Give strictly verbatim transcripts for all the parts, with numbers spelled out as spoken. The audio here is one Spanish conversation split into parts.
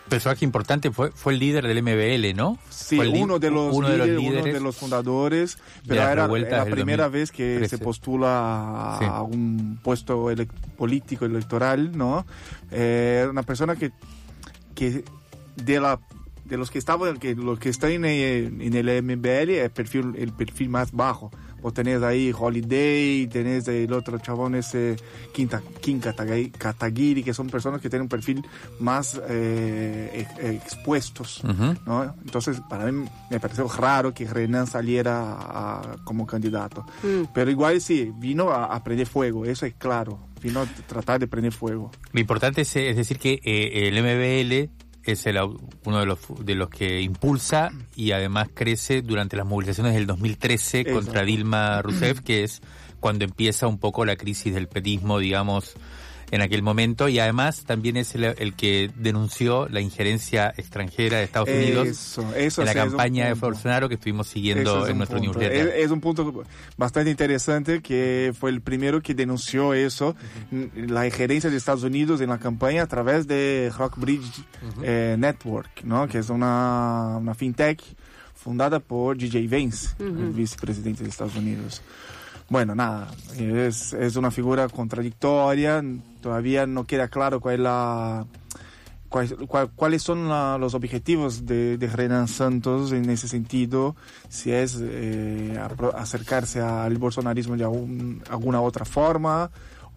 Personaje importante, fue fue el líder del M B L, ¿no? Sí, fue li- uno, de los uno, de los líderes, líderes, uno de los fundadores, pero las era, revueltas era la del primera dos mil vez que trece. se postula a, Sí. a un puesto ele- político electoral, ¿no? Eh, una persona que, que de la de los que estaban, que los que están en el, en el M B L, el perfil, el perfil más bajo. Vos tenés ahí Holiday, tenés el otro chabón ese Quinta, Kim Katagiri, Katagiri, que son personas que tienen un perfil más eh, ex- expuestos, Uh-huh. ¿no? Entonces, para mí me pareció raro que Renan saliera a- como candidato. Mm. Pero igual sí, vino a, a prender fuego, eso es claro. Vino a tratar de prender fuego. Lo importante es, es decir que eh, el M B L es el, au- uno de los de los que impulsa y además crece durante las movilizaciones del dos mil trece Exacto. contra Dilma Rousseff, que es cuando empieza un poco la crisis del petismo, digamos, en aquel momento, y además también es el, el que denunció la injerencia extranjera de Estados Unidos Eso, eso en la sí, es un campaña de punto. Bolsonaro que estuvimos Eso siguiendo es en un nuestro punto. newsletter. Es, es un punto bastante interesante, que fue el primero que denunció eso, uh-huh. la injerencia de Estados Unidos en la campaña a través de Rockbridge uh-huh. eh, Network, ¿no? Que es una, una fintech fundada por D J Vance, uh-huh. el vicepresidente de Estados Unidos. Bueno, nada, es, es una figura contradictoria, todavía no queda claro cuál es la... Cuál, cuál, cuáles son la, los objetivos de, de Renan Santos en ese sentido, si es eh, acercarse al bolsonarismo de algún, alguna otra forma,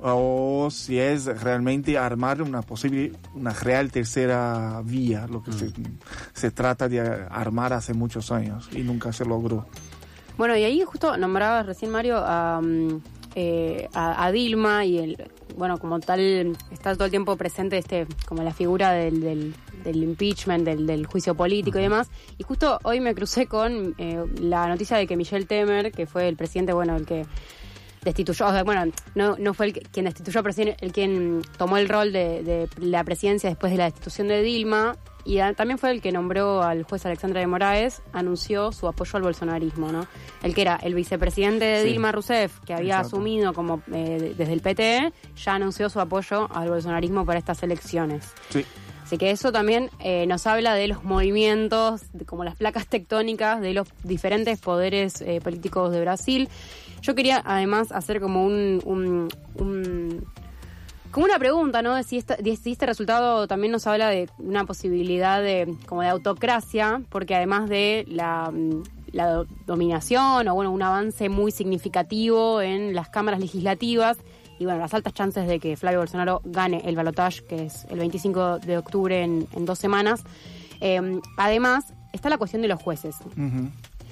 o si es realmente armar una posible, una real tercera vía, lo que mm. se, se trata de armar hace muchos años y nunca se logró. Bueno, y ahí justo nombrabas recién, Mario, a, eh, a, a Dilma, y el, bueno, como tal está todo el tiempo presente este como la figura del, del, del impeachment, del, del juicio político y demás. Y justo hoy me crucé con eh, la noticia de que Michel Temer, que fue el presidente, bueno, el que destituyó, o sea, bueno, no, no fue el que, quien destituyó, pero el quien tomó el rol de, de la presidencia después de la destitución de Dilma, y a, también fue el que nombró al juez Alexandre de Moraes, anunció su apoyo al bolsonarismo, ¿no? El que era el vicepresidente de sí. Dilma Rousseff, que había Exacto. asumido como eh, desde el P T E, ya anunció su apoyo al bolsonarismo para estas elecciones. Sí. Así que eso también eh, nos habla de los movimientos, de como las placas tectónicas de los diferentes poderes eh, políticos de Brasil. Yo quería además hacer como un... un, un como una pregunta, ¿no? De si, esta, de si este resultado también nos habla de una posibilidad de como de autocracia, porque además de la, la dominación o bueno un avance muy significativo en las cámaras legislativas y bueno las altas chances de que Flavio Bolsonaro gane el balotaje, que es el veinticinco de octubre en, en dos semanas, eh, además está la cuestión de los jueces. Uh-huh.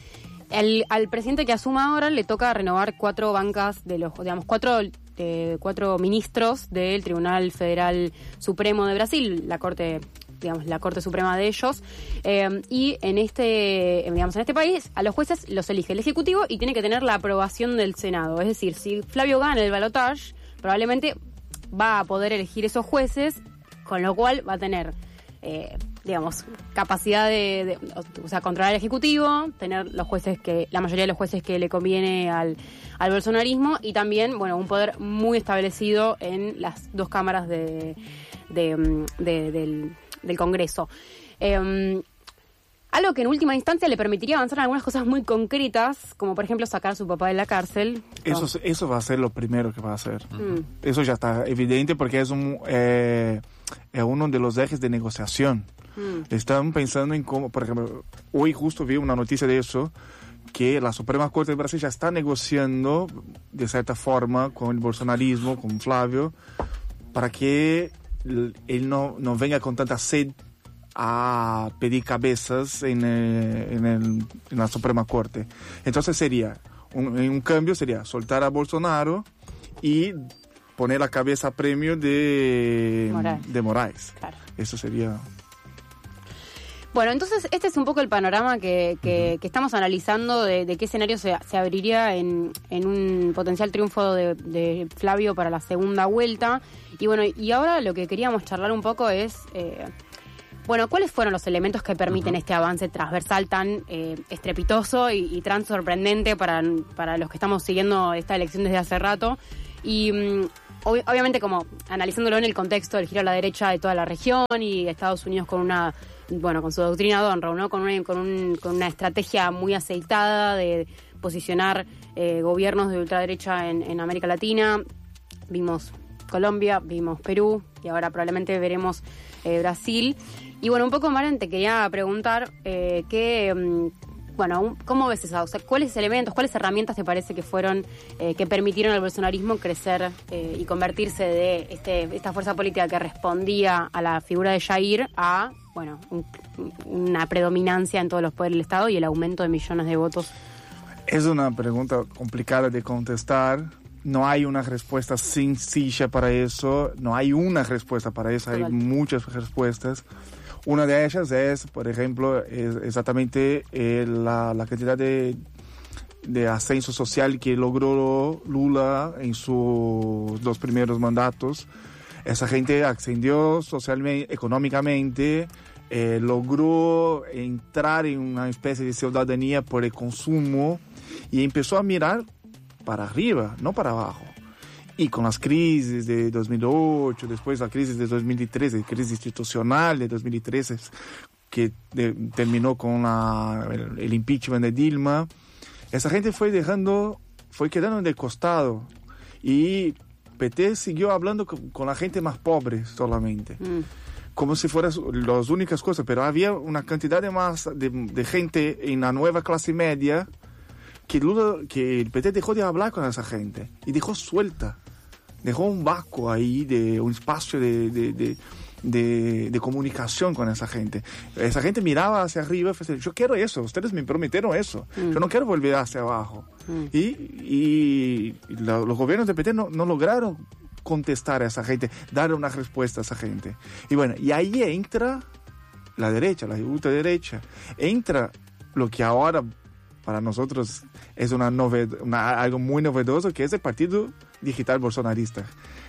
El, al presidente que asuma ahora le toca renovar cuatro bancas de los, digamos, cuatro, eh, cuatro ministros del Tribunal Federal Supremo de Brasil, la Corte, digamos, la Corte Suprema de ellos, eh, y en este, digamos, en este país a los jueces los elige el Ejecutivo y tiene que tener la aprobación del Senado. Es decir, si Flavio gana el balotaje, probablemente va a poder elegir esos jueces, con lo cual va a tener Eh, digamos, capacidad de, de, o sea, controlar el Ejecutivo, tener los jueces que, la mayoría de los jueces que le conviene al, al bolsonarismo, y también, bueno, un poder muy establecido en las dos cámaras de, de, de, del, del Congreso. Eh, algo que en última instancia le permitiría avanzar en algunas cosas muy concretas, como por ejemplo sacar a su papá de la cárcel. Eso, no. eso va a ser lo primero que va a hacer. Mm. Eso ya está evidente porque es un eh, es uno de los ejes de negociación. Mm. Están pensando en cómo, por ejemplo, hoy justo vi una noticia de eso, que la Suprema Corte de Brasil ya está negociando de cierta forma con el bolsonarismo, con Flavio, para que él no, no venga con tanta sed a pedir cabezas en, eh, en, el, en la Suprema Corte. Entonces sería, un, un cambio sería soltar a Bolsonaro y poner la cabeza a premio de Moraes. De Moraes. Claro. Eso sería... Bueno, entonces este es un poco el panorama que, que, uh-huh. que estamos analizando de, de qué escenario se, se abriría en, en un potencial triunfo de, de Flavio para la segunda vuelta. Y bueno, y ahora lo que queríamos charlar un poco es... Eh, Bueno, ¿cuáles fueron los elementos que permiten uh-huh. este avance transversal tan eh, estrepitoso y, y tan sorprendente para, para los que estamos siguiendo esta elección desde hace rato? Y um, ob- obviamente como analizándolo en el contexto del giro a la derecha de toda la región y Estados Unidos con una, bueno, con su doctrina Donroe, ¿no? Con una, con un, con una estrategia muy aceitada de posicionar eh, gobiernos de ultraderecha en, en América Latina. Vimos Colombia, vimos Perú y ahora probablemente veremos eh, Brasil. Y bueno, un poco, Maren, te quería preguntar eh, qué, um, bueno, un, ¿cómo ves eso? O sea, ¿cuáles elementos, cuáles herramientas te parece que fueron, eh, que permitieron al bolsonarismo crecer eh, y convertirse de este, esta fuerza política que respondía a la figura de Jair a, bueno, un, una predominancia en todos los poderes del Estado y el aumento de millones de votos? Es una pregunta complicada de contestar. No hay una respuesta sencilla para eso, no hay una respuesta para eso, hay muchas respuestas. Una de ellas es, por ejemplo, es exactamente eh, la, la cantidad de, de ascenso social que logró Lula en sus dos primeros mandatos. Esa gente ascendió socialmente, económicamente, eh, logró entrar en una especie de ciudadanía por el consumo y empezó a mirar para arriba, no para abajo. Y con las crisis de dos mil ocho, después la crisis de dos mil trece, crisis institucional de dos mil trece, que de, terminó con la, el, el impeachment de Dilma, esa gente fue dejando, fue quedando de costado. Y P T siguió hablando con, con la gente más pobre solamente. Mm. Como si fueran las únicas cosas, pero había una cantidad de, más, de, de gente en la nueva clase media que, Lula, que el P T dejó de hablar con esa gente y dejó suelta, dejó un vácuo ahí, de un espacio de, de, de, de, de comunicación con esa gente. Esa gente miraba hacia arriba y decía, yo quiero eso, ustedes me prometieron eso, mm. yo no quiero volver hacia abajo. Mm. Y, y la, los gobiernos de P T no, no lograron contestar a esa gente, dar una respuesta a esa gente. Y bueno, y ahí entra la derecha, la ultraderecha, entra lo que ahora para nosotros es una noved- una, algo muy novedoso, que es el Partido Digital Bolsonarista.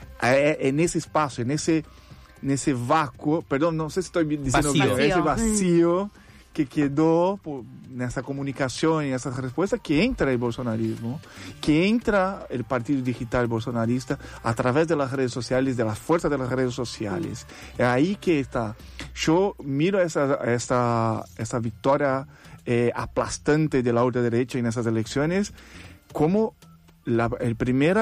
En ese espacio, en ese, en ese vácuo, perdón, no sé si estoy diciendo vacío. bien, ese vacío que quedó por, en esa comunicación y en esa respuesta, que entra el bolsonarismo, que entra el Partido Digital Bolsonarista a través de las redes sociales, de las fuerzas de las redes sociales. Es ahí que está. Yo miro esa, esa, esa victoria eh, aplastante de la ultraderecha en esas elecciones como la, el primer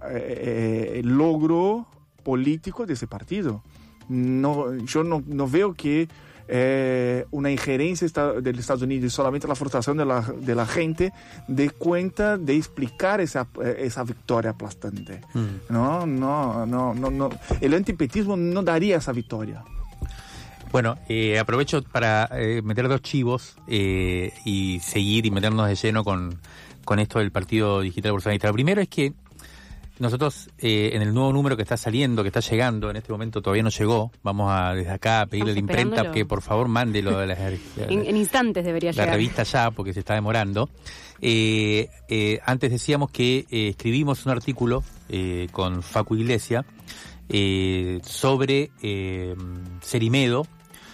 eh, logro político de ese partido. No, yo no, no veo que eh, una injerencia de los Estados Unidos y solamente la frustración de la, de la gente dé cuenta de explicar esa, esa victoria aplastante. Mm. No, no, no, no, no. El antipetismo no daría esa victoria. Bueno, eh, aprovecho para eh, meter dos chivos eh, y seguir y meternos de lleno con, con esto del Partido Digital Bolsonarista. Lo primero es que nosotros, eh, en el nuevo número que está saliendo, que está llegando, en este momento todavía no llegó, vamos a desde acá a pedirle a la imprenta que por favor mande lo de las, en, en instantes debería la llegar. La revista ya, porque se está demorando. Eh, eh, antes decíamos que eh, escribimos un artículo eh, con Facu Iglesias eh, sobre eh, Cerimedo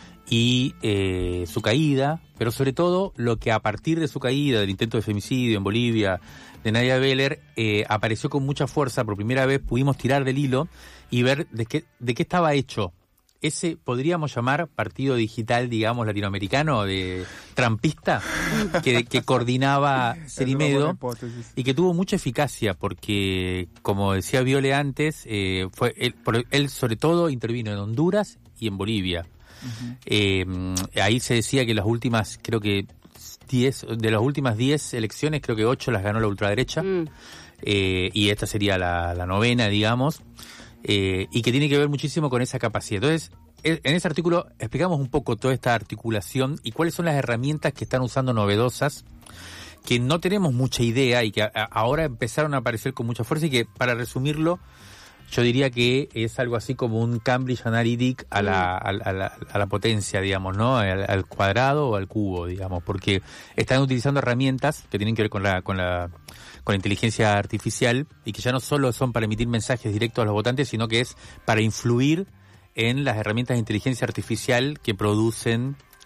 y eh, su caída, pero sobre todo lo que a partir de su caída, del intento de femicidio en Bolivia, de Nadia Beller, eh, apareció con mucha fuerza. Por primera vez pudimos tirar del hilo y ver de qué, de qué estaba hecho ese, podríamos llamar, partido digital, digamos, latinoamericano, de trampista, que, que coordinaba Cerimedo y que tuvo mucha eficacia porque, como decía Viole antes, eh, fue él, por, él sobre todo intervino en Honduras y en Bolivia. Uh-huh. Eh, ahí se decía que las últimas, creo que diez, de las últimas diez elecciones, creo que ocho las ganó la ultraderecha, mm. eh, y esta sería la, la novena, digamos, eh, y que tiene que ver muchísimo con esa capacidad. Entonces, en ese artículo explicamos un poco toda esta articulación y cuáles son las herramientas que están usando novedosas, que no tenemos mucha idea y que a, a, ahora empezaron a aparecer con mucha fuerza, y que, para resumirlo, yo diría que es algo así como un Cambridge Analytic a la, a la, a la potencia, digamos, ¿no? Al, al cuadrado o al cubo, digamos, porque están utilizando herramientas que tienen que ver con la, con la, con la inteligencia artificial, y que ya no solo son para emitir mensajes directos a los votantes, sino que es para influir en las herramientas de inteligencia artificial que producen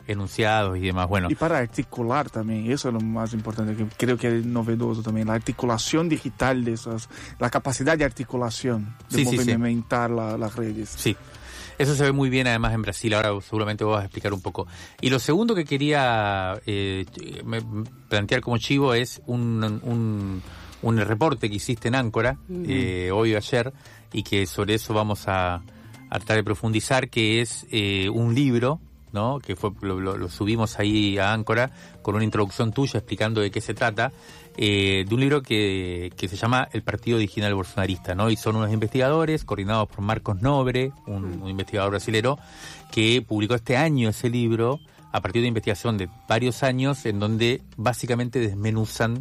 enunciados y demás. Bueno. Y para articular también, eso es lo más importante, que creo que es novedoso también, la articulación digital de esas, la capacidad de articulación, de sí, movimentar sí, sí. La, las redes. Sí. Eso se ve muy bien además en Brasil, ahora seguramente vos vas a explicar un poco. Y lo segundo que quería eh, me, plantear como chivo es un, un, un reporte que hiciste en Áncora, uh-huh. eh, hoy o ayer, y que sobre eso vamos a, a tratar de profundizar, que es eh, un libro, ¿no? Que fue lo, lo, lo subimos ahí a Áncora con una introducción tuya explicando de qué se trata, eh, de un libro que, que se llama El Partido Digital Bolsonarista, ¿no? Y son unos investigadores coordinados por Marcos Nobre, un, un investigador brasilero, que publicó este año ese libro a partir de investigación de varios años, en donde básicamente desmenuzan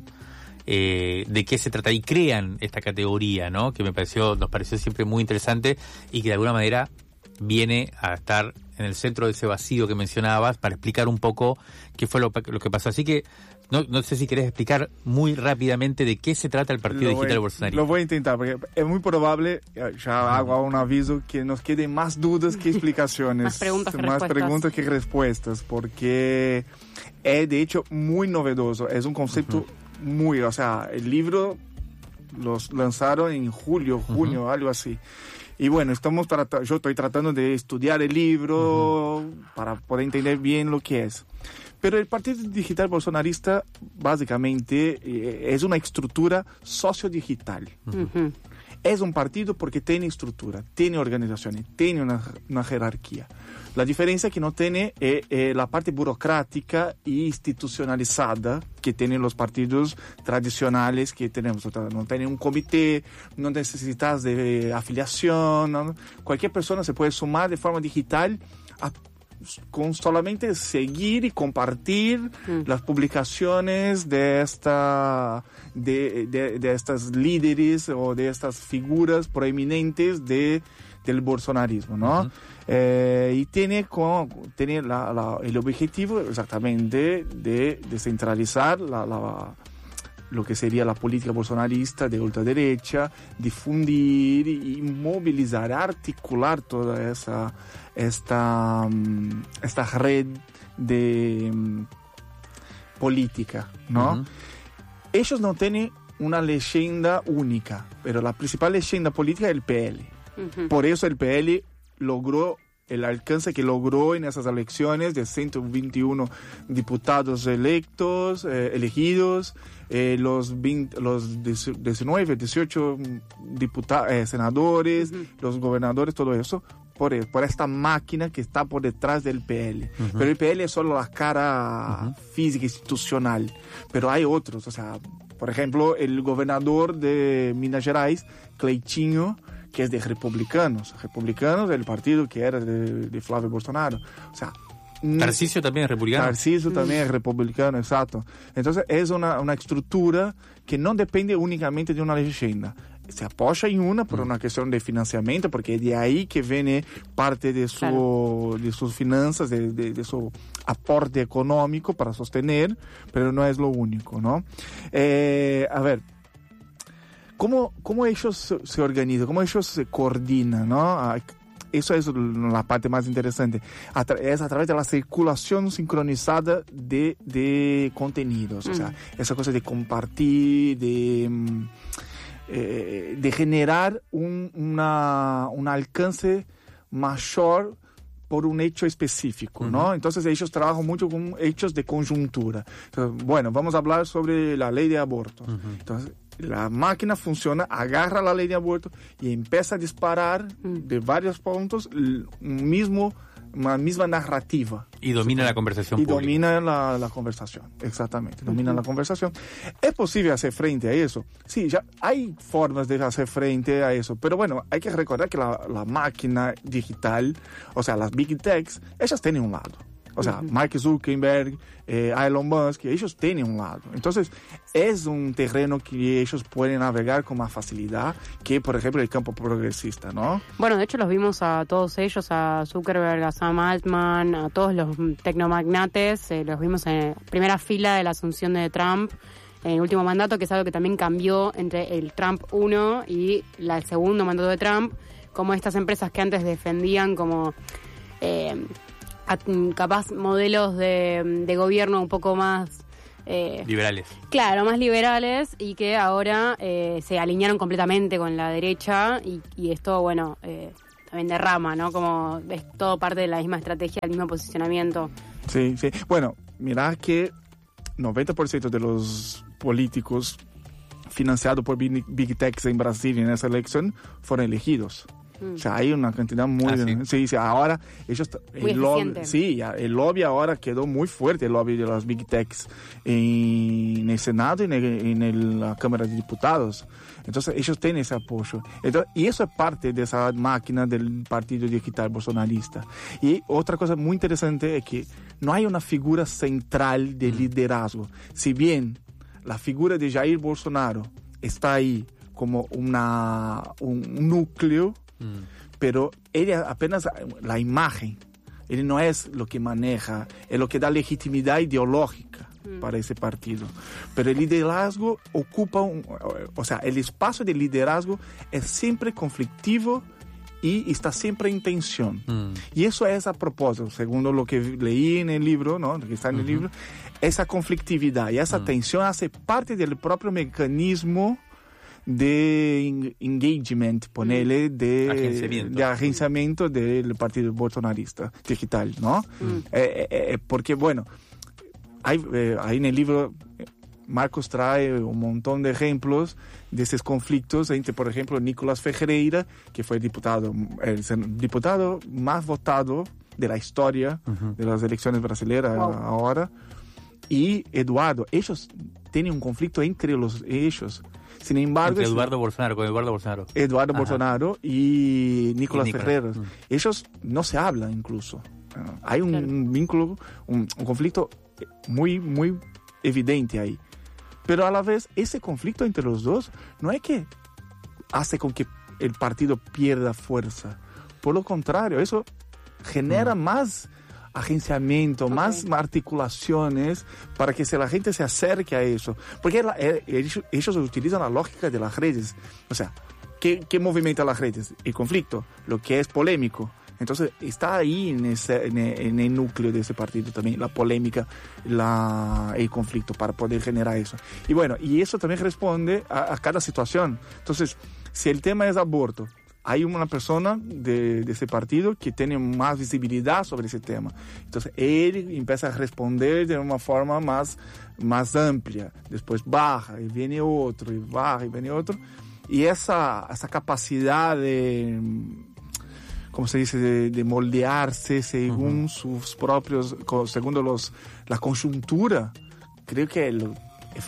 eh, de qué se trata y crean esta categoría, ¿no? Que me pareció, nos pareció siempre muy interesante y que de alguna manera viene a estar en el centro de ese vacío que mencionabas para explicar un poco qué fue lo, lo que pasó. Así que no, no sé si querés explicar muy rápidamente de qué se trata el Partido lo voy, Digital Bolsonarista. Lo voy a intentar, porque es muy probable, ya hago un aviso, que nos queden más dudas que explicaciones. Más preguntas que más respuestas. Preguntas que respuestas, porque es de hecho muy novedoso. Es un concepto uh-huh. muy, o sea, el libro los lanzaron en julio, junio, uh-huh. algo así. Y bueno, estamos trat- yo estoy tratando de estudiar el libro uh-huh. para poder entender bien lo que es. Pero el Partido Digital Bolsonarista básicamente eh, es una estructura sociodigital. Uh-huh. Es un partido porque tiene estructura, tiene organizaciones, tiene una, una jerarquía. La diferencia es que no tiene eh, eh, la parte burocrática e institucionalizada que tienen los partidos tradicionales que tenemos. O sea, no tiene un comité, no necesitas de afiliación, no, cualquier persona se puede sumar de forma digital a, con solamente seguir y compartir mm. las publicaciones de esta de, de, de estas líderes o de estas figuras proeminentes de del bolsonarismo, ¿no? Uh-huh. Eh, y tiene, como, tiene la, la, el objetivo exactamente de descentralizar la, la, lo que sería la política bolsonarista de ultraderecha, difundir y movilizar, articular toda esa esta, esta red de um, política, ¿no? Uh-huh. Ellos no tienen una leyenda única, pero la principal leyenda política es el P L. Uh-huh. Por eso el P L logró el alcance que logró en esas elecciones de ciento veintiuno diputados electos, eh, elegidos, eh, los, veinte, los diecinueve, dieciocho diputados, eh, senadores, uh-huh. los gobernadores, todo eso, por, por esta máquina que está por detrás del P L. Uh-huh. Pero el P L es solo la cara uh-huh. física, institucional, pero hay otros, o sea, por ejemplo, el gobernador de Minas Gerais, Cleitinho, que es de republicanos. Republicanos del partido que era de, de Flávio Bolsonaro. O sea, Tarcísio también es republicano. Tarcísio mm. también es republicano, exacto. Entonces es una, una estructura que no depende únicamente de una leyenda. Se apoya en una por mm. una cuestión de financiamiento, porque es de ahí que viene parte de, su, claro. de sus finanzas, de, de, de su aporte económico para sostener, pero no es lo único, ¿no? Eh, a ver, ¿Cómo, ¿Cómo ellos se organizan? ¿Cómo ellos se coordinan? ¿No? Eso es la parte más interesante. A tra- es a través de la circulación sincronizada de, de contenidos. Mm. O sea, esa cosa de compartir, de, eh, de generar un, una, un alcance mayor por un hecho específico, ¿no? Uh-huh. Entonces ellos trabajan mucho con hechos de coyuntura. Entonces, bueno, vamos a hablar sobre la ley de aborto. Uh-huh. Entonces, la máquina funciona, agarra la ley de aborto y empieza a disparar uh-huh. de varios puntos un mismo, una misma narrativa. Y domina la conversación y pública. Y domina la, la conversación, exactamente. Domina uh-huh. la conversación. ¿Es posible hacer frente a eso? Sí, ya hay formas de hacer frente a eso. Pero bueno, hay que recordar que la, la máquina digital, o sea, las big techs, ellas tienen un lado. O sea, uh-huh. Mark Zuckerberg, eh, Elon Musk, ellos tienen un lado. Entonces, es un terreno que ellos pueden navegar con más facilidad que, por ejemplo, el campo progresista, ¿no? Bueno, de hecho los vimos a todos ellos, a Zuckerberg, a Sam Altman, a todos los tecnomagnates, eh, los vimos en primera fila de la asunción de Trump en el último mandato, que es algo que también cambió entre el Trump uno y la, el segundo mandato de Trump, como estas empresas que antes defendían como... Eh, a, capaz modelos de, de gobierno un poco más... Eh, liberales. Claro, más liberales y que ahora eh, se alinearon completamente con la derecha y, y esto, bueno, eh, también derrama, ¿no? Como es todo parte de la misma estrategia, del mismo posicionamiento. Sí, sí. Bueno, mirá que noventa por ciento de los políticos financiados por Big, Big Techs en Brasil en esa elección fueron elegidos. O sea, hay una cantidad muy... Ah, ¿sí? Sí, sí, ahora ellos... Muy el lobby, eficiente. sí, el lobby ahora quedó muy fuerte, el lobby de las Big Techs en, en el Senado y en, el, en el, la Cámara de Diputados. Entonces, ellos tienen ese apoyo. Entonces, y eso es parte de esa máquina del partido digital bolsonarista. Y otra cosa muy interesante es que no hay una figura central de liderazgo. Si bien la figura de Jair Bolsonaro está ahí como una, un núcleo, Mm. pero él apenas la imagen, él no es lo que maneja, es lo que da legitimidad ideológica mm. para ese partido. Pero el liderazgo ocupa, un, o sea, el espacio de liderazgo es siempre conflictivo y está siempre en tensión. Mm. Y eso es a propósito, según lo que leí en el libro, ¿no? Lo que está en uh-huh. el libro, esa conflictividad y esa mm. tensión hace parte del propio mecanismo de engagement, ponele, de agenciamiento. de agenciamiento del partido bolsonarista digital, ¿no? Mm. Eh, eh, porque, bueno, hay, eh, ahí en el libro Marcos trae un montón de ejemplos de esos conflictos entre, por ejemplo, Nicolás Ferreira, que fue el diputado, el diputado más votado de la historia uh-huh. de las elecciones brasileñas wow. ahora, y Eduardo. Ellos tienen un conflicto entre los ellos. Sin embargo, entre Eduardo Bolsonaro, con Eduardo Bolsonaro. Eduardo Ajá. Bolsonaro y Nicolás, y Nicolás. Ferreira. Mm. Ellos no se hablan incluso. Uh, hay un, claro. un vínculo, un, un conflicto muy, muy evidente ahí. Pero a la vez, ese conflicto entre los dos no es que hace con que el partido pierda fuerza. Por lo contrario, eso genera mm. más agenciamiento, okay. más articulaciones para que se la gente se acerque a eso. Porque la, ellos, ellos utilizan la lógica de las redes. O sea, ¿qué, qué movimenta las redes? El conflicto, lo que es polémico. Entonces, está ahí en, ese, en, el, en el núcleo de ese partido también, la polémica, la, el conflicto, para poder generar eso. Y bueno, y eso también responde a, a cada situación. Entonces, si el tema es aborto, hay una persona de, de ese partido que tiene más visibilidad sobre ese tema. Entonces, él empieza a responder de una forma más, más amplia. Después baja y viene otro, y baja y viene otro. Y esa, esa capacidad de, ¿cómo se dice?, de, de moldearse según uh-huh. sus propios, según los, la coyuntura, creo que lo, es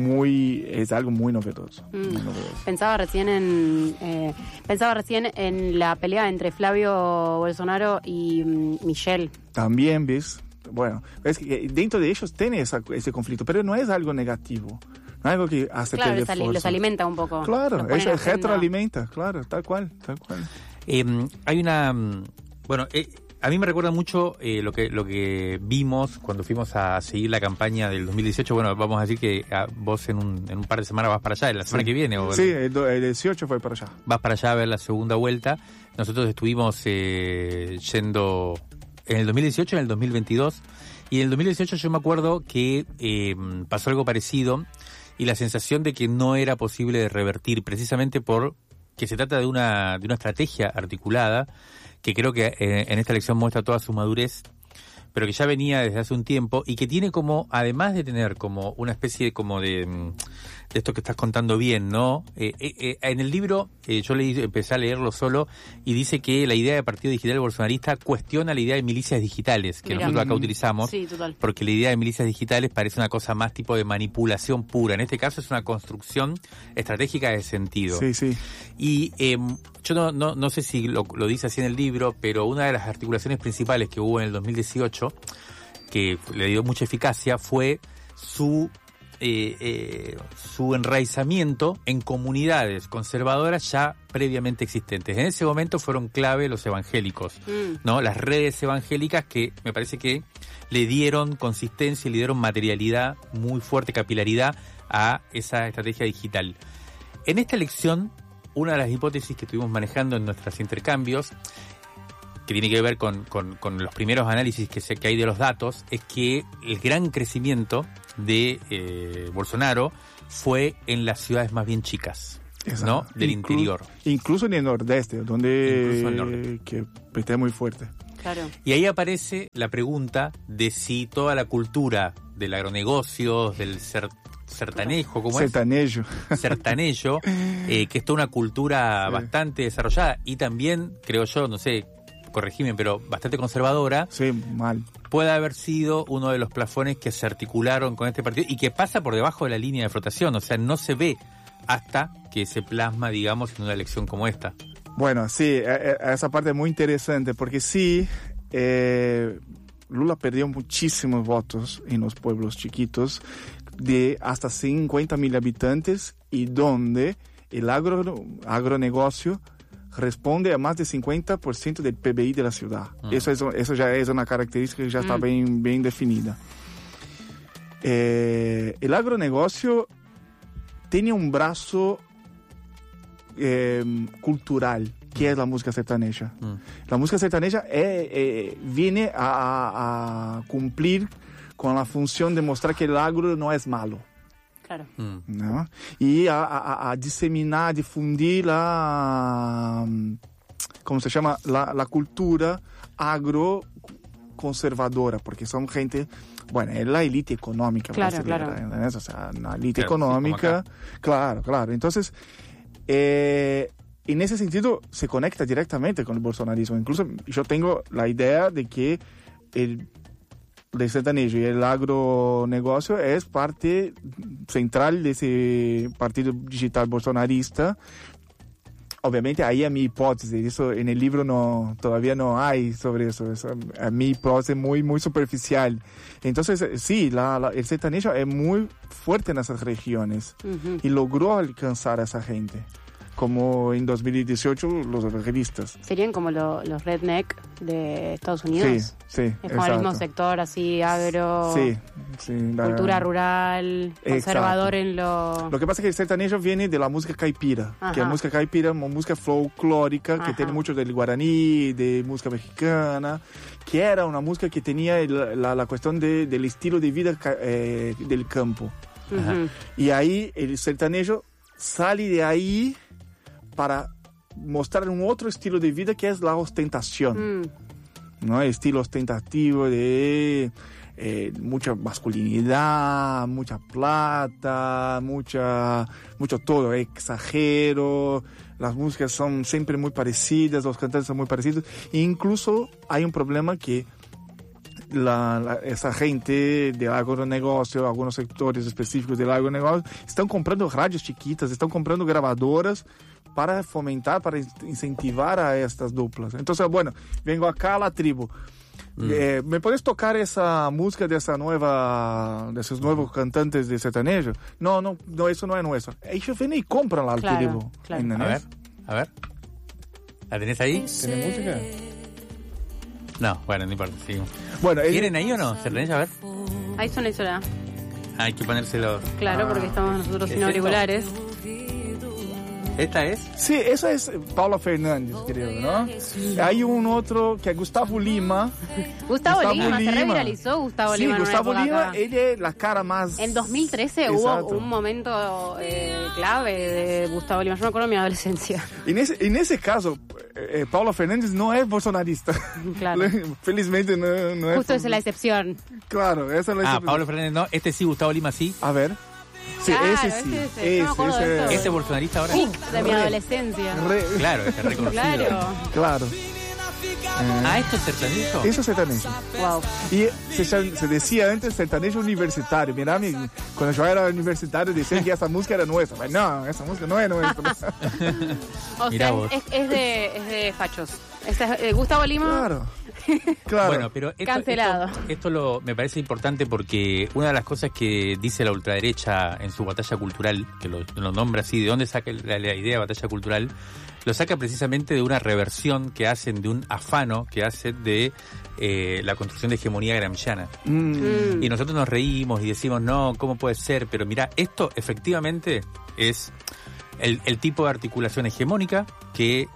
muy es algo muy novedoso, mm. muy novedoso. Pensaba recién en eh, pensaba recién en la pelea entre Flavio Bolsonaro y um, Michelle. También, ¿ves? Bueno, es que dentro de ellos tiene esa, ese conflicto, pero no es algo negativo. No es algo que hace claro, que los, los alimenta un poco. Claro, eso retroalimenta, claro, tal cual, tal cual. Eh, hay una... Bueno, eh, a mí me recuerda mucho eh, lo que lo que vimos cuando fuimos a seguir la campaña del dos mil dieciocho. Bueno, vamos a decir que a, vos en un, en un par de semanas vas para allá, en la semana sí. que viene. ¿O sí, el, el dieciocho fue para allá. Vas para allá a ver la segunda vuelta. Nosotros estuvimos eh, yendo en el dos mil dieciocho y en el dos mil veintidós. Y en el dos mil dieciocho yo me acuerdo que eh, pasó algo parecido y la sensación de que no era posible de revertir, precisamente por que se trata de una de una estrategia articulada que creo que eh, en esta elección muestra toda su madurez, pero que ya venía desde hace un tiempo y que tiene como, además de tener como una especie de, como de, de esto que estás contando bien, ¿no? Eh, eh, en el libro eh, yo leí, empecé a leerlo solo y dice que la idea de partido digital bolsonarista cuestiona la idea de milicias digitales, que Mirá. nosotros acá utilizamos, sí, total. Porque la idea de milicias digitales parece una cosa más tipo de manipulación pura. En este caso es una construcción estratégica de sentido. Sí, sí. Y eh, yo no, no, no sé si lo, lo dice así en el libro, pero una de las articulaciones principales que hubo en el dos mil dieciocho, que le dio mucha eficacia, fue su eh, eh, su enraizamiento en comunidades conservadoras ya previamente existentes. En ese momento fueron clave los evangélicos, mm. ¿no? Las redes evangélicas que me parece que le dieron consistencia y le dieron materialidad muy fuerte, capilaridad a esa estrategia digital. En esta elección, una de las hipótesis que estuvimos manejando en nuestros intercambios que tiene que ver con, con, con los primeros análisis que, se, que hay de los datos, es que el gran crecimiento de eh, Bolsonaro fue en las ciudades más bien chicas, Exacto. ¿no? Del Inclu- interior. Incluso en el nordeste, donde Incluso en el norte. que está muy fuerte. Claro. Y ahí aparece la pregunta de si toda la cultura del agronegocio, del cer- sertanejo, ¿cómo es? Sertanejo. Sertanejo, eh, que es toda una cultura Sí. bastante desarrollada y también, creo yo, no sé, corregime, pero bastante conservadora, Sí, mal. puede haber sido uno de los plafones que se articularon con este partido y que pasa por debajo de la línea de flotación, o sea, no se ve hasta que se plasma, digamos, en una elección como esta. Bueno, sí, e- e- esa parte es muy interesante porque sí, eh, Lula perdió muchísimos votos en los pueblos chiquitos de hasta cincuenta mil habitantes y donde el agro, agronegocio responde a más del cincuenta por ciento del P B I de la ciudad. Mm. Eso, es, eso ya es una característica que ya está Mm. bien, bien definida. Eh, el agronegocio tiene un brazo eh, cultural, que es la música sertaneja. Mm. La música sertaneja eh, eh, viene a, a- a cumplir con la función de mostrar que el agro no es malo, Claro. Mm. ¿no? Y a, a- a diseminar, a difundir la, ¿cómo se llama? La, la cultura agroconservadora, porque son gente, bueno, es la élite económica Claro, brasileña, claro. ¿entendés? O sea, una élite Claro, sí, como económica, acá. claro, claro. Entonces, eh, en ese sentido se conecta directamente con el bolsonarismo. Incluso yo tengo la idea de que el, el sertanejo y el agronegocio es parte central de ese partido digital bolsonarista. Obviamente ahí es mi hipótesis, eso en el libro no, todavía no hay sobre eso, eso es mi hipótesis muy, muy superficial. Entonces, sí, la, la, el sertanejo es muy fuerte en esas regiones Ujú. y logró alcanzar a esa gente, como en dos mil dieciocho los evangelistas. Serían como lo- los redneck de Estados Sí, Unidos. sí, Es como el mismo exacto. sector, así, agro, Sí, sí, la- cultura rural, conservador en lo... Lo que pasa es que el sertanejo viene de la música caipira, Ajá. que es música caipira, una música folclórica, que Ajá. tiene mucho del guaraní, de música mexicana, que era una música que tenía el- la, la cuestión de, del estilo de vida ca- eh, del campo. Ujú. Y ahí el sertanejo sale de ahí para mostrar un otro estilo de vida que es la ostentación. Mm. ¿No? El estilo ostentativo de eh, mucha masculinidad, mucha plata, mucha, mucho todo, exagero, las músicas son siempre muy parecidas, los cantantes son muy parecidos, e incluso hay un problema que la, la- esa gente del agronegocio, algunos sectores específicos del agronegocio, están comprando radios chiquitas, están comprando grabadoras para fomentar, para incentivar a estas duplas. Entonces, bueno, vengo acá a la tribu. Mm. Eh, ¿Me puedes tocar esa música de esa nueva, de esos nuevos cantantes de sertanejo? No, no, no, eso no es nuestro. Ellos vienen y compran la Claro, tribu. claro. A ¿entendés? ver, a ver. ¿La tenés ahí? ¿Tiene música? No, bueno, no importa, seguimos. Bueno, el- ¿Quieren ahí o no? ¿Se tenés? A ver. Ahí suena y suena. Hay que ponérselo. Claro, Ah. porque estamos nosotros ¿Es sin esto? auriculares. ¿Esta es? Sí, eso es Paula Fernández, creo, ¿no? Hay un otro que es Gustavo Lima. Gustavo, Gustavo Lima, se Lima. reviralizó Gustavo Sí, Lima en una Gustavo época Lima, acá. ella es la cara más... En dos mil trece Exacto. hubo un momento eh, clave de Gustavo Lima. Yo me acuerdo de mi adolescencia. En ese, en ese caso, eh, eh, Paula Fernández no es bolsonarista. Claro. Felizmente no, no es... Justo esa es la excepción. Claro, esa es la Ah, excepción. Pablo Fernández no. Este sí, Gustavo Lima sí. A ver. Sí, Claro, ese sí. ese, ese. Yo me acuerdo de eso. ¿Este bolsonarista ahora? Sí, de mi Re- adolescencia. Re- Claro, este reconocido. Claro. Claro. Ah, ¿esto es sertanejo? Eso es sertanejo. Wow. Y se, se decía antes sertanejo universitario. Mira, mi- cuando yo era universitario decían que esa música era nuestra. Pero no, esa música no es nuestra. O Mirá sea, vos. es, es de, es de fachos. Este es, eh, Gustavo Lima. Claro. Claro. Bueno, pero esto, Cancelado. esto, esto lo, me parece importante porque una de las cosas que dice la ultraderecha en su batalla cultural, que lo, lo nombra así, ¿de dónde saca la, la idea de batalla cultural? Lo saca precisamente de una reversión que hacen, de un afano que hacen de eh, la construcción de hegemonía gramsciana. Mm. Mm. Y nosotros nos reímos y decimos, no, ¿cómo puede ser? Pero mira, esto efectivamente es el, el tipo de articulación hegemónica que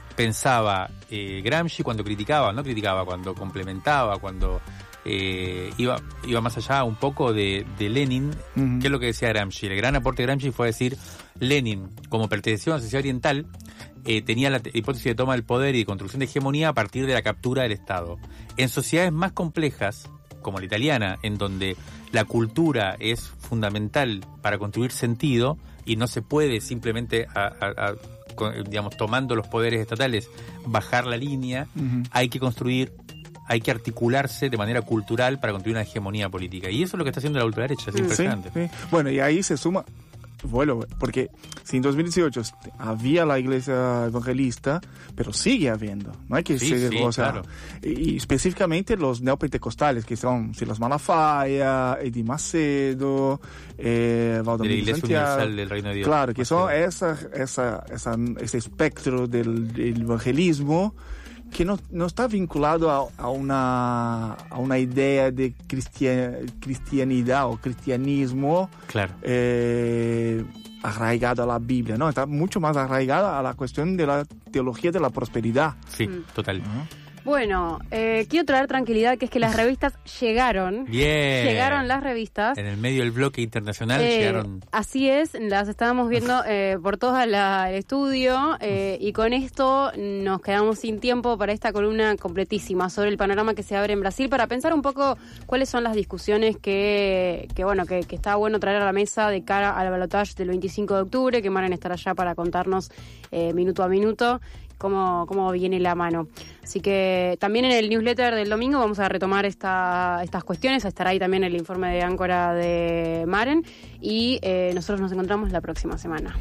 pensaba eh, Gramsci cuando criticaba, no criticaba, cuando complementaba, cuando eh, iba iba más allá un poco de, de Lenin. Uh-huh. ¿Qué es lo que decía Gramsci? El gran aporte de Gramsci fue decir, Lenin, como perteneció a una sociedad oriental, eh, tenía la hipótesis de toma del poder y de construcción de hegemonía a partir de la captura del Estado. En sociedades más complejas, como la italiana, en donde la cultura es fundamental para construir sentido y no se puede simplemente, a, a, a, digamos, tomando los poderes estatales, bajar la línea, uh-huh. hay que construir, hay que articularse de manera cultural para construir una hegemonía política. Y eso es lo que está haciendo la ultraderecha, es sí, impresionante. Sí. Bueno, y ahí se suma, bueno, porque si en dos mil dieciocho había la iglesia evangelista, pero sigue habiendo, no hay que sí, ser, sí, o sea, claro. y, y específicamente los neopentecostales, que son Silas Malafaia, Eddie Macedo, eh, Valdomiro de la Iglesia Santiago, Universal del Reino de Dios. Claro, que Macedo. son esa, esa, esa, ese espectro del, del evangelismo que no, no está vinculado a, a, una, a una idea de cristian, cristianidad o cristianismo claro. eh, arraigado a la Biblia, ¿no? Está mucho más arraigada a la cuestión de la teología de la prosperidad. Sí, mm. total. ¿No? Bueno, eh, quiero traer tranquilidad, que es que las revistas llegaron. Bien. Llegaron las revistas. En el medio del bloque internacional eh, llegaron. Así es, las estábamos viendo eh, por todo la, el estudio eh, y con esto nos quedamos sin tiempo para esta columna completísima sobre el panorama que se abre en Brasil, para pensar un poco cuáles son las discusiones que, que bueno, que, que está bueno traer a la mesa de cara al balotaje del veinticinco de octubre, que van a estar allá para contarnos eh, minuto a minuto cómo, cómo viene la mano. Así que también en el newsletter del domingo vamos a retomar esta, estas cuestiones, estará ahí también el informe de áncora de Maren y eh, nosotros nos encontramos la próxima semana.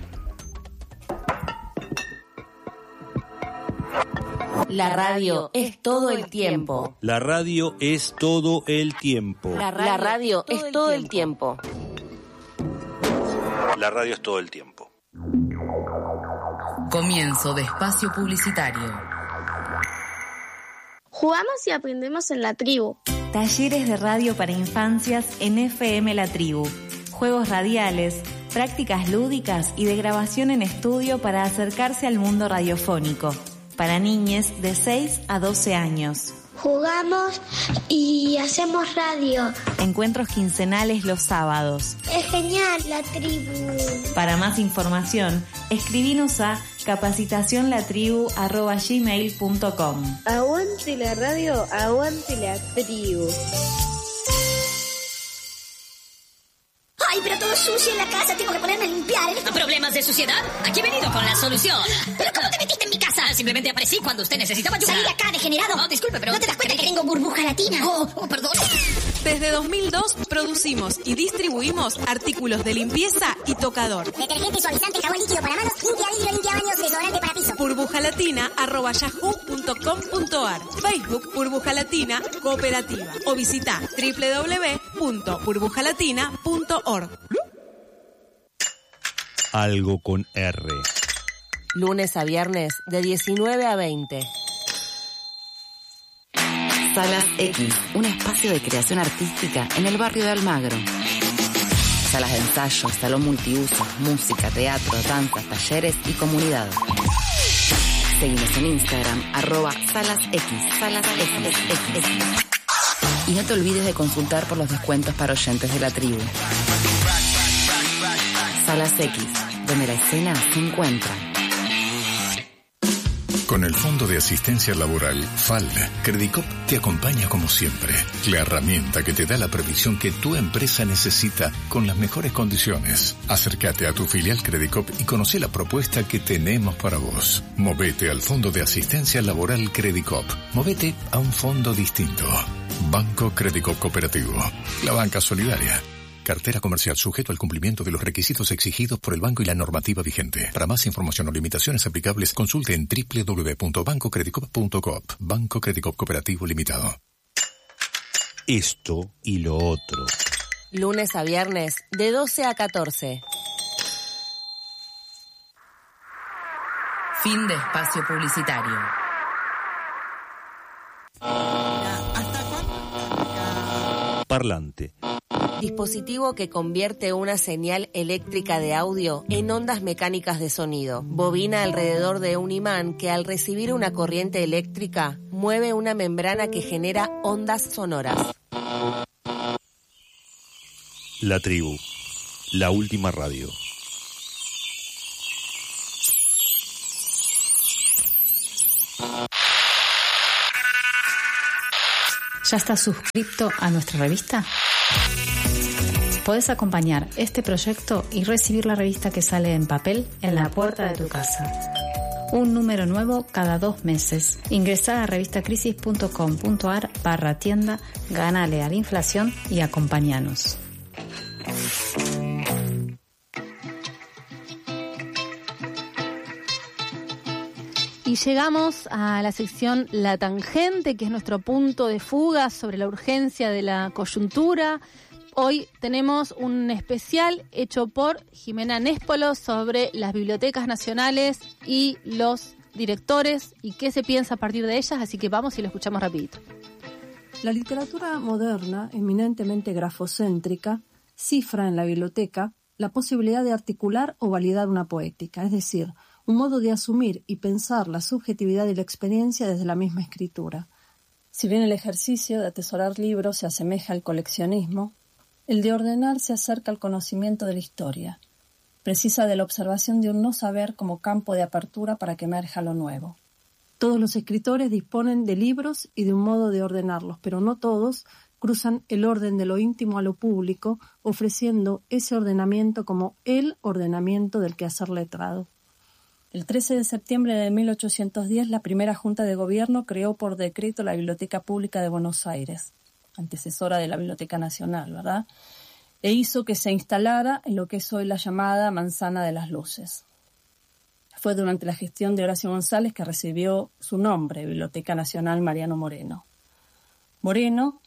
La radio es todo el tiempo. La radio es todo el tiempo. La radio, La radio es todo el tiempo. La radio es todo el tiempo. Comienzo de espacio publicitario. Jugamos y aprendemos en la tribu. Talleres de radio para infancias en F M La Tribu. Juegos radiales, prácticas lúdicas y de grabación en estudio para acercarse al mundo radiofónico. Para niñes de seis a doce años. Jugamos y hacemos radio. Encuentros quincenales los sábados. Es genial la tribu. Para más información, escribinos a capacitacionlatribu arroba gmail punto com. Aguante la radio, aguante la tribu. ¡Ay, pero todo sucio en la casa! Tengo que ponerme a limpiar. ¿Problemas de suciedad? Aquí he venido con la solución. ¿Pero cómo te metiste en mi casa? Simplemente aparecí cuando usted necesitaba ayuda. ¡Salí de acá, degenerado! No, disculpe, pero... ¿No te das cuenta que tengo burbuja latina? Oh, oh, perdón. Desde dos mil dos producimos y distribuimos artículos de limpieza y tocador. Detergente, suavizante, jabón líquido para manos, limpia vidrio, limpia baños, desodorante para piso. burbujalatina arroba yahoo punto com punto ar. Facebook Burbuja Latina Cooperativa. O visita doble u doble u doble u punto burbujalatina punto org. Algo con R. Lunes a viernes de diecinueve a veinte. Salas X, un espacio de creación artística en el barrio de Almagro. Salas de ensayo, salón multiuso, música, teatro, danzas, talleres y comunidad. Seguimos en Instagram, arroba salas X, salas X. Y no te olvides de consultar por los descuentos para oyentes de la tribu. Salas X, donde la escena se encuentra. Con el Fondo de Asistencia Laboral, F A L, Credicop te acompaña como siempre. La herramienta que te da la previsión que tu empresa necesita con las mejores condiciones. Acércate a tu filial Credicop y conoce la propuesta que tenemos para vos. Movete al Fondo de Asistencia Laboral Credicop. Movete a un fondo distinto. Banco Credicop Cooperativo. La banca solidaria. Cartera comercial sujeto al cumplimiento de los requisitos exigidos por el banco y la normativa vigente. Para más información o limitaciones aplicables, consulte en doble u doble u doble u punto banco credicop punto com. Banco Credicop Cooperativo Limitado. Esto y lo otro. Lunes a viernes de doce a catorce. Fin de espacio publicitario. Parlante. Dispositivo que convierte una señal eléctrica de audio en ondas mecánicas de sonido. Bobina alrededor de un imán que al recibir una corriente eléctrica mueve una membrana que genera ondas sonoras. La tribu, la última radio. ¿Ya estás suscrito a nuestra revista? Podés acompañar este proyecto y recibir la revista que sale en papel en la puerta de tu casa. Un número nuevo cada dos meses. Ingresá a revistacrisis.com.ar barra tienda, ganale a la inflación y acompañanos. Y llegamos a la sección La Tangente, que es nuestro punto de fuga sobre la urgencia de la coyuntura. Hoy tenemos un especial hecho por Jimena Nespolo sobre las bibliotecas nacionales y los directores y qué se piensa a partir de ellas, así que vamos y lo escuchamos rapidito. La literatura moderna, eminentemente grafocéntrica, cifra en la biblioteca la posibilidad de articular o validar una poética, es decir, un modo de asumir y pensar la subjetividad y la experiencia desde la misma escritura. Si bien el ejercicio de atesorar libros se asemeja al coleccionismo, el de ordenar se acerca al conocimiento de la historia. Precisa de la observación de un no saber como campo de apertura para que emerja lo nuevo. Todos los escritores disponen de libros y de un modo de ordenarlos, pero no todos cruzan el orden de lo íntimo a lo público, ofreciendo ese ordenamiento como el ordenamiento del quehacer letrado. El trece de septiembre de mil ochocientos diez, la primera Junta de Gobierno creó por decreto la Biblioteca Pública de Buenos Aires, antecesora de la Biblioteca Nacional, ¿verdad? E hizo que se instalara en lo que es hoy la llamada Manzana de las Luces. Fue durante la gestión de Horacio González que recibió su nombre, Biblioteca Nacional Mariano Moreno. Moreno,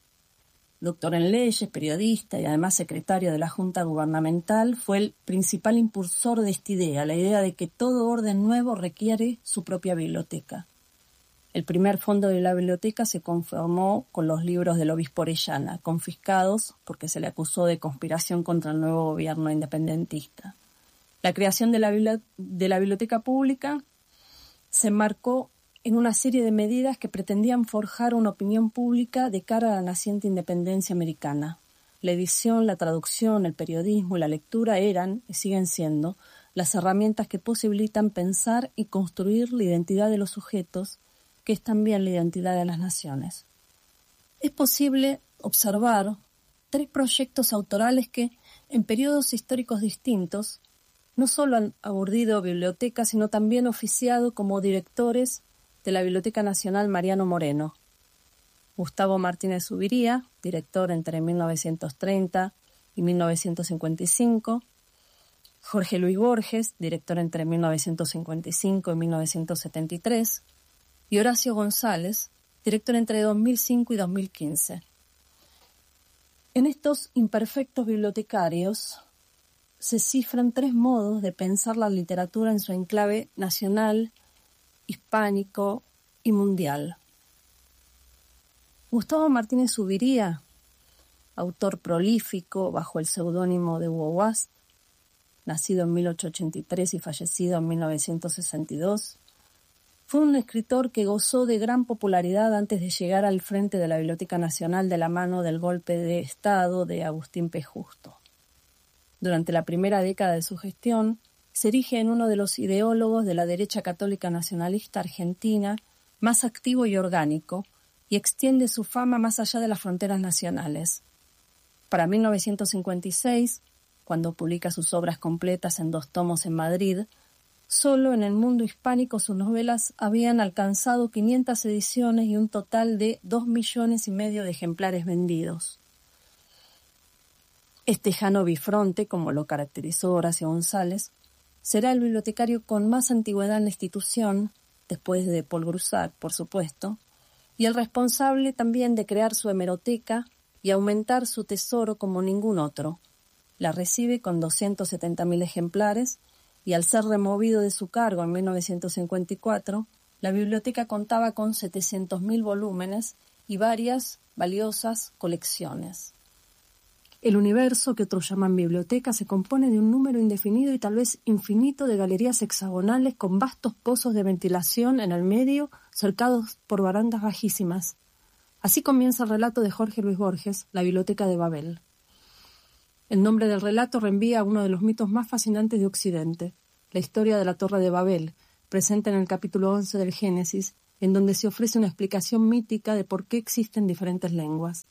doctor en leyes, periodista y además secretario de la Junta Gubernamental, fue el principal impulsor de esta idea, la idea de que todo orden nuevo requiere su propia biblioteca. El primer fondo de la biblioteca se conformó con los libros del obispo Orellana, confiscados porque se le acusó de conspiración contra el nuevo gobierno independentista. La creación de la, de la biblioteca pública se enmarcó en una serie de medidas que pretendían forjar una opinión pública de cara a la naciente independencia americana. La edición, la traducción, el periodismo y la lectura eran, y siguen siendo, las herramientas que posibilitan pensar y construir la identidad de los sujetos, que es también la identidad de las naciones. Es posible observar tres proyectos autorales que, en periodos históricos distintos, no solo han abordido bibliotecas, sino también oficiado como directores de la Biblioteca Nacional Mariano Moreno. Gustavo Martínez Zuviría, director entre mil novecientos treinta y mil novecientos cincuenta y cinco, Jorge Luis Borges, director entre mil novecientos cincuenta y cinco y mil novecientos setenta y tres, y Horacio González, director entre dos mil cinco y dos mil quince. En estos imperfectos bibliotecarios se cifran tres modos de pensar la literatura en su enclave nacional, hispánico y mundial. Gustavo Martínez Zuviría, autor prolífico bajo el seudónimo de Hugo Wast, nacido en mil ochocientos ochenta y tres y fallecido en mil novecientos sesenta y dos, fue un escritor que gozó de gran popularidad antes de llegar al frente de la Biblioteca Nacional de la mano del golpe de Estado de Agustín P. Justo. Durante la primera década de su gestión, se erige en uno de los ideólogos de la derecha católica nacionalista argentina más activo y orgánico, y extiende su fama más allá de las fronteras nacionales. Para mil novecientos cincuenta y seis, cuando publica sus obras completas en dos tomos en Madrid, solo en el mundo hispánico sus novelas habían alcanzado quinientas ediciones y un total de dos millones y medio de ejemplares vendidos. Este Jano Bifronte, como lo caracterizó Horacio González, será el bibliotecario con más antigüedad en la institución, después de Paul Groussac, por supuesto, y el responsable también de crear su hemeroteca y aumentar su tesoro como ningún otro. La recibe con doscientos setenta mil ejemplares y al ser removido de su cargo en mil novecientos cincuenta y cuatro, la biblioteca contaba con setecientos mil volúmenes y varias valiosas colecciones. El universo, que otros llaman biblioteca, se compone de un número indefinido y tal vez infinito de galerías hexagonales con vastos pozos de ventilación en el medio, cercados por barandas bajísimas. Así comienza el relato de Jorge Luis Borges, La Biblioteca de Babel. El nombre del relato reenvía a uno de los mitos más fascinantes de Occidente, la historia de la Torre de Babel, presente en el capítulo once del Génesis, en donde se ofrece una explicación mítica de por qué existen diferentes lenguas.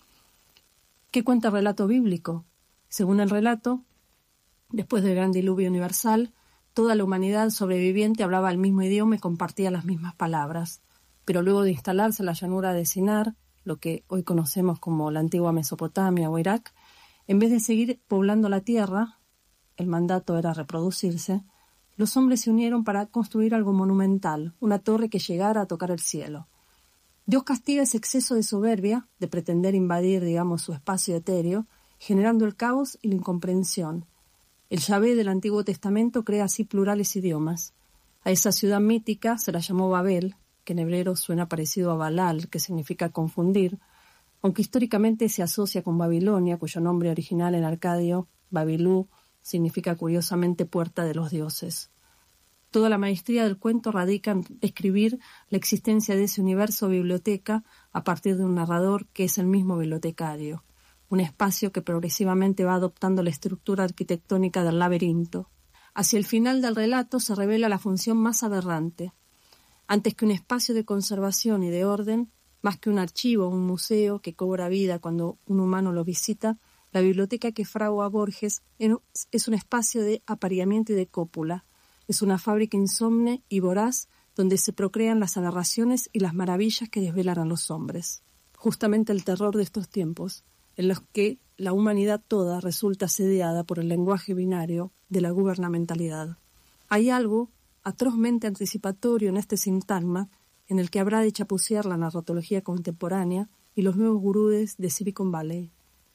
¿Qué cuenta el relato bíblico? Según el relato, después del gran diluvio universal, toda la humanidad sobreviviente hablaba el mismo idioma y compartía las mismas palabras. Pero luego de instalarse en la llanura de Sinar, lo que hoy conocemos como la antigua Mesopotamia o Irak, en vez de seguir poblando la tierra, el mandato era reproducirse, los hombres se unieron para construir algo monumental, una torre que llegara a tocar el cielo. Dios castiga ese exceso de soberbia, de pretender invadir, digamos, su espacio etéreo, generando el caos y la incomprensión. El Yahvé del Antiguo Testamento crea así plurales idiomas. A esa ciudad mítica se la llamó Babel, que en hebreo suena parecido a Balal, que significa confundir, aunque históricamente se asocia con Babilonia, cuyo nombre original en arcadio, Babilú, significa curiosamente puerta de los dioses. Toda la maestría del cuento radica en describir la existencia de ese universo biblioteca a partir de un narrador que es el mismo bibliotecario, un espacio que progresivamente va adoptando la estructura arquitectónica del laberinto. Hacia el final del relato se revela la función más aberrante. Antes que un espacio de conservación y de orden, más que un archivo o un museo que cobra vida cuando un humano lo visita, la biblioteca que fragua Borges es un espacio de apareamiento y de cópula. Es una fábrica insomne y voraz donde se procrean las aberraciones y las maravillas que desvelan a los hombres. Justamente el terror de estos tiempos, en los que la humanidad toda resulta asediada por el lenguaje binario de la gubernamentalidad. Hay algo atrozmente anticipatorio en este sintagma en el que habrá de chapucear la narratología contemporánea y los nuevos gurúes de Silicon Valley.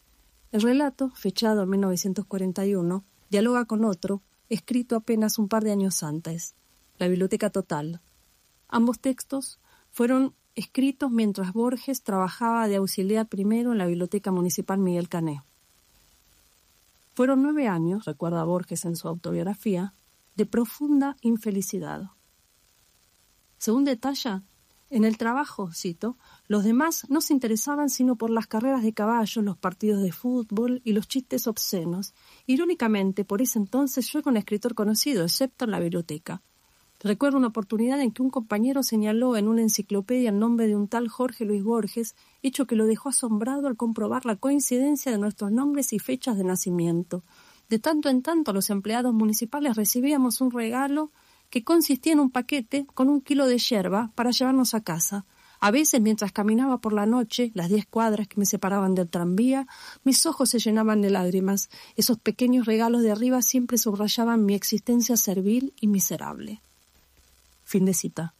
El relato, fechado en mil novecientos cuarenta y uno, dialoga con otro, escrito apenas un par de años antes, La Biblioteca Total. Ambos textos fueron escritos mientras Borges trabajaba de auxiliar primero en la Biblioteca Municipal Miguel Cané. Fueron nueve años, recuerda Borges en su autobiografía, de profunda infelicidad. Según detalla, en el trabajo, cito, los demás no se interesaban sino por las carreras de caballos, los partidos de fútbol y los chistes obscenos. Irónicamente, por ese entonces yo era un escritor conocido, excepto en la biblioteca. Recuerdo una oportunidad en que un compañero señaló en una enciclopedia el nombre de un tal Jorge Luis Borges, hecho que lo dejó asombrado al comprobar la coincidencia de nuestros nombres y fechas de nacimiento. De tanto en tanto, los empleados municipales recibíamos un regalo que consistía en un paquete con un kilo de yerba para llevarnos a casa. A veces, mientras caminaba por la noche, las diez cuadras que me separaban del tranvía, mis ojos se llenaban de lágrimas. Esos pequeños regalos de arriba siempre subrayaban mi existencia servil y miserable. Fin de cita.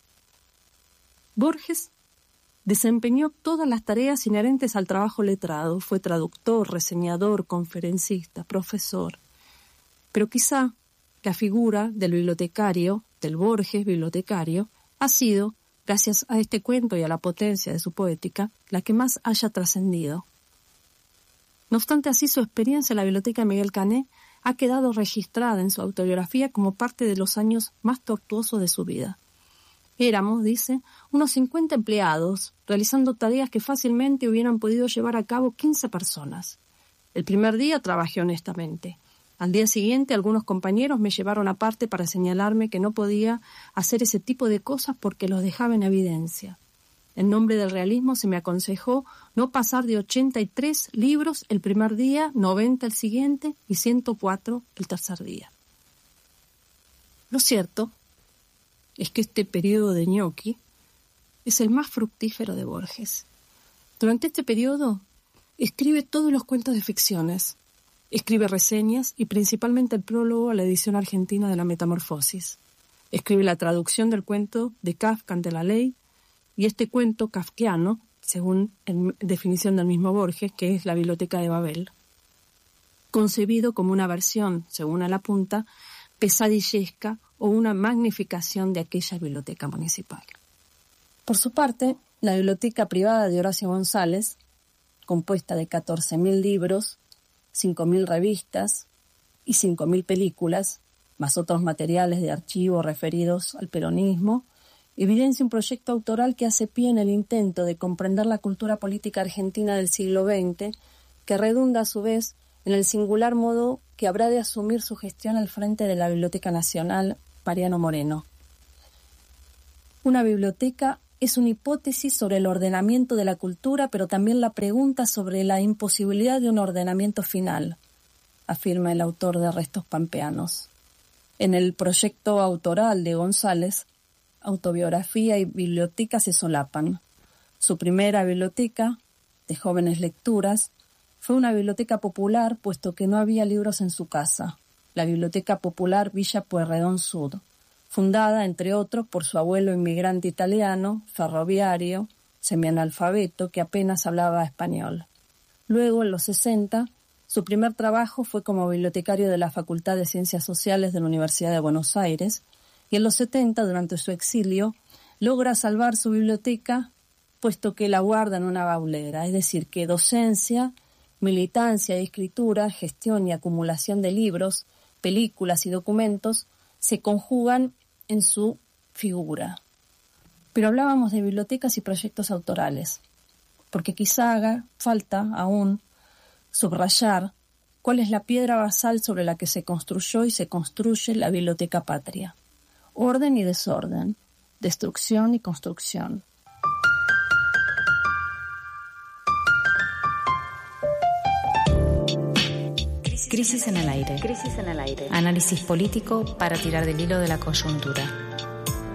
Borges desempeñó todas las tareas inherentes al trabajo letrado. Fue traductor, reseñador, conferencista, profesor. Pero quizá la figura del bibliotecario, del Borges bibliotecario, ha sido, gracias a este cuento y a la potencia de su poética, la que más haya trascendido. No obstante, así su experiencia en la Biblioteca Miguel Cané ha quedado registrada en su autobiografía como parte de los años más tortuosos de su vida. Éramos, dice, unos cincuenta empleados, realizando tareas que fácilmente hubieran podido llevar a cabo quince personas. El primer día trabajé honestamente. Al día siguiente, algunos compañeros me llevaron aparte para señalarme que no podía hacer ese tipo de cosas porque los dejaba en evidencia. En nombre del realismo se me aconsejó no pasar de ochenta y tres libros el primer día, noventa el siguiente y ciento cuatro el tercer día. Lo cierto es que este periodo de ñoqui es el más fructífero de Borges. Durante este periodo escribe todos los cuentos de ficciones. Escribe reseñas y principalmente el prólogo a la edición argentina de La Metamorfosis. Escribe la traducción del cuento de Kafka ante la ley y este cuento kafkiano, según la definición del mismo Borges, que es La Biblioteca de Babel, concebido como una versión, según a la punta, pesadillesca o una magnificación de aquella biblioteca municipal. Por su parte, la biblioteca privada de Horacio González, compuesta de catorce mil libros, cinco mil revistas y cinco mil películas, más otros materiales de archivo referidos al peronismo, evidencia un proyecto autoral que hace pie en el intento de comprender la cultura política argentina del siglo veinte, que redunda a su vez en el singular modo que habrá de asumir su gestión al frente de la Biblioteca Nacional Mariano Moreno. Una biblioteca es una hipótesis sobre el ordenamiento de la cultura, pero también la pregunta sobre la imposibilidad de un ordenamiento final, afirma el autor de Restos Pampeanos. En el proyecto autoral de González, autobiografía y biblioteca se solapan. Su primera biblioteca, de jóvenes lecturas, fue una biblioteca popular, puesto que no había libros en su casa, la Biblioteca Popular Villa Pueyrredón Sud, fundada, entre otros, por su abuelo inmigrante italiano, ferroviario, semianalfabeto, que apenas hablaba español. Luego, en los sesenta, su primer trabajo fue como bibliotecario de la Facultad de Ciencias Sociales de la Universidad de Buenos Aires, y en los setenta, durante su exilio, logra salvar su biblioteca, puesto que la guarda en una baulera, es decir, que docencia, militancia y escritura, gestión y acumulación de libros, películas y documentos se conjugan en su figura. Pero hablábamos de bibliotecas y proyectos autorales, porque quizá haga falta aún subrayar cuál es la piedra basal sobre la que se construyó y se construye la Biblioteca Patria. Orden y desorden, destrucción y construcción. Crisis en el aire. Crisis en el aire. Análisis político para tirar del hilo de la coyuntura.